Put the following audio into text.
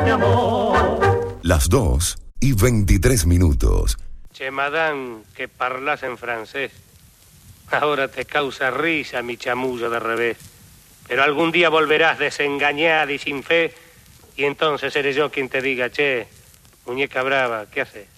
de amor. Las 2:23. Che, madame, que parlas en francés. Ahora te causa risa mi chamullo de revés. Pero algún día volverás desengañada y sin fe, y entonces seré yo quien te diga, che, muñeca brava, ¿qué haces?